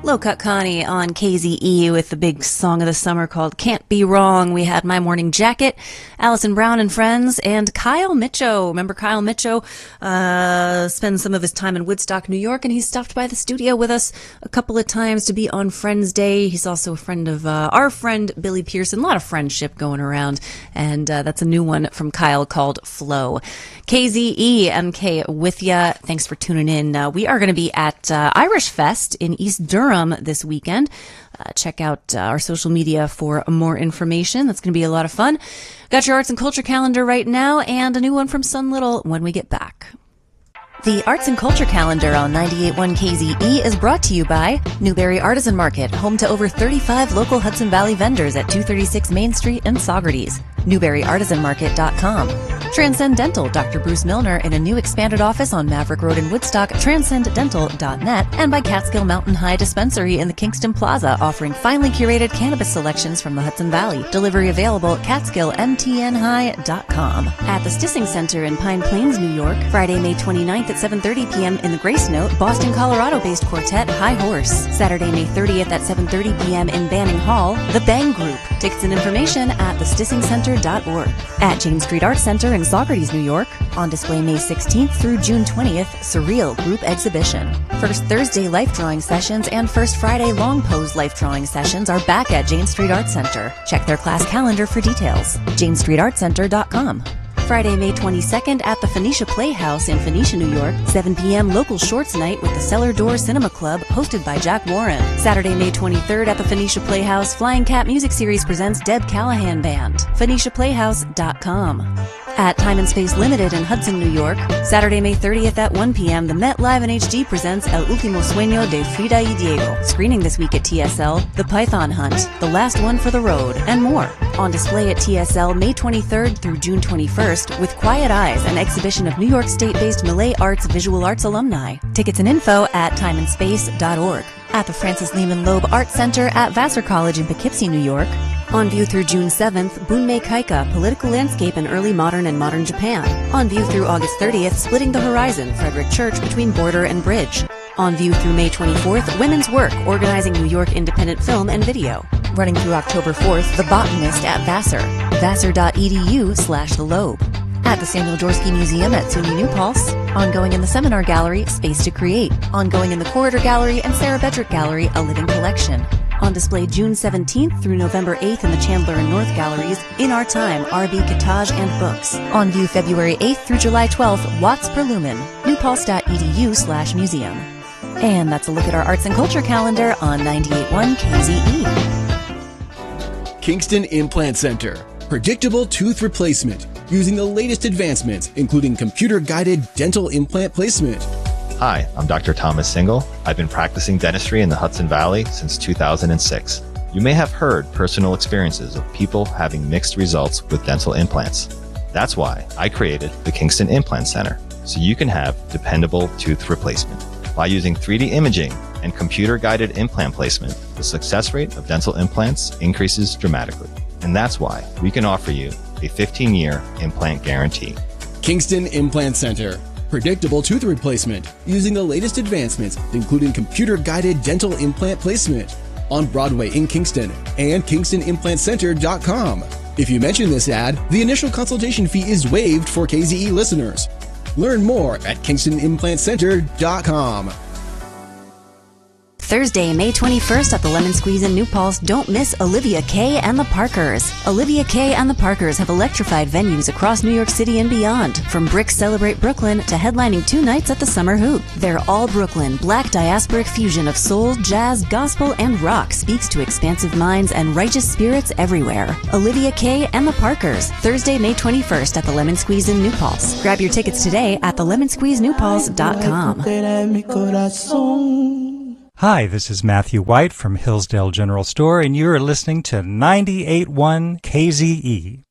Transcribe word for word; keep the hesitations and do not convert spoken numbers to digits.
Low Cut Connie on K Z E with the big song of the summer called Can't Be Wrong. We had My Morning Jacket, Allison Brown and Friends, and Kyle Mitcho. Remember Kyle Mitcho uh, spends some of his time in Woodstock, New York, and he stopped by the studio with us a couple of times to be on Friends Day. He's also a friend of uh, our friend Billy Pearson. A lot of friendship going around, and uh, that's a new one from Kyle called Flow. K Z E M K with ya. Thanks for tuning in. Uh, we are going to be at uh, Irish Fest in East Durham this weekend. Uh, check out uh, our social media for more information. That's going to be a lot of fun. Got your arts and culture calendar right now, and a new one from Sun Little when we get back. The Arts and Culture Calendar on ninety-eight point one K Z E is brought to you by Newberry Artisan Market, home to over thirty-five local Hudson Valley vendors at two thirty-six Main Street in Saugerties. Newberry Artisan Market dot com. Transcendental, Doctor Bruce Milner in a new expanded office on Maverick Road in Woodstock, transcendental dot net, and by Catskill Mountain High Dispensary in the Kingston Plaza, offering finely curated cannabis selections from the Hudson Valley. Delivery available at catskill m t n high dot com. At the Stissing Center in Pine Plains, New York, Friday, May twenty-ninth at seven thirty p.m. in the Grace Note, Boston, Colorado-based quartet High Horse. Saturday, May thirtieth at seven thirty p.m. in Banning Hall, The Bang Group. Tickets and information at the stissing center dot org. At James Street Arts Center in Saugerties, New York, on display May sixteenth through June twentieth, Surreal Group Exhibition. First Thursday life drawing sessions and First Friday long pose life drawing sessions are back at James Street Arts Center. Check their class calendar for details. james street art center dot com. Friday, May twenty-second at the Phoenicia Playhouse in Phoenicia, New York, seven p.m. local shorts night with the Cellar Door Cinema Club, hosted by Jack Warren. Saturday, May twenty-third at the Phoenicia Playhouse, Flying Cat Music Series presents Deb Callahan Band. phoenicia playhouse dot com. At Time and Space Limited in Hudson, New York, Saturday, May thirtieth at one p.m., the Met Live in H D presents El Último Sueño de Frida y Diego. Screening this week at T S L, The Python Hunt, The Last One for the Road, and more. On display at T S L May twenty-third through June twenty-first with Quiet Eyes, an exhibition of New York State-based Malay Arts visual arts alumni. Tickets and info at time and space dot org. At the Francis Lehman Loeb Art Center at Vassar College in Poughkeepsie, New York, on view through June seventh, Bunmei Kaika, Political Landscape in Early Modern and Modern Japan. On view through August thirtieth, Splitting the Horizon, Frederick Church between Border and Bridge. On view through May twenty-fourth, Women's Work, Organizing New York Independent Film and Video. Running through October fourth, The Botanist at Vassar, vassar.edu slash the Loeb. At the Samuel Jaworski Museum at SUNY New Paltz, ongoing in the Seminar Gallery, Space to Create, ongoing in the Corridor Gallery and Sarah Bedrick Gallery, A Living Collection. On display June seventeenth through November eighth in the Chandler and North Galleries, In Our Time, R B Cottage and Books. On view February eighth through July twelfth, Watts per Lumen, newpaltz.edu slash museum. And that's a look at our arts and culture calendar on ninety-eight point one K Z E. Kingston Implant Center. Predictable tooth replacement using the latest advancements, including computer-guided dental implant placement. Hi, I'm Doctor Thomas Single. I've been practicing dentistry in the Hudson Valley since two thousand six. You may have heard personal experiences of people having mixed results with dental implants. That's why I created the Kingston Implant Center, so you can have dependable tooth replacement. By using three D imaging and computer-guided implant placement, the success rate of dental implants increases dramatically. And that's why we can offer you a fifteen-year implant guarantee. Kingston Implant Center. Predictable tooth replacement using the latest advancements, including computer-guided dental implant placement. On Broadway in Kingston and kingston implant center dot com. If you mention this ad, the initial consultation fee is waived for K Z E listeners. Learn more at kingston implant center dot com. Thursday, May twenty-first at the Lemon Squeeze in New Paltz, don't miss Olivia Kay and the Parkers. Olivia Kay and the Parkers have electrified venues across New York City and beyond, from Brick Celebrate Brooklyn to headlining two nights at the Summer Hoop. Their all-Brooklyn, black diasporic fusion of soul, jazz, gospel, and rock speaks to expansive minds and righteous spirits everywhere. Olivia Kay and the Parkers, Thursday, May twenty-first at the Lemon Squeeze in New Paltz. Grab your tickets today at the lemon squeeze new paltz dot com. Hi, this is Matthew White from Hillsdale General Store, and you're listening to ninety-eight point one K Z E.